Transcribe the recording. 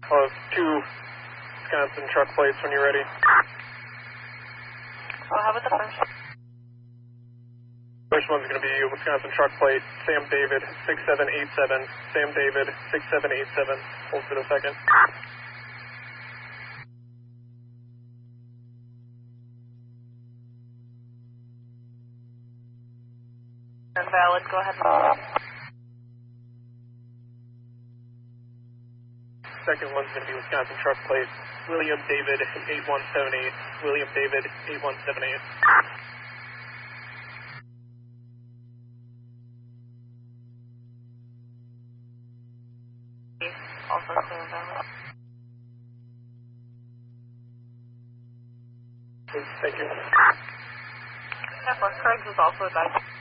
Two Wisconsin truck plates when you're ready. Oh, how about the first? First one's going to be Wisconsin truck plate, Sam David 6787. Sam David 6787. Hold for the second. Invalid, go ahead. Second one's going to be Wisconsin truck plate, William David 8178. William David 8178. Also clear invalid. Thank you. Craig's was also advised.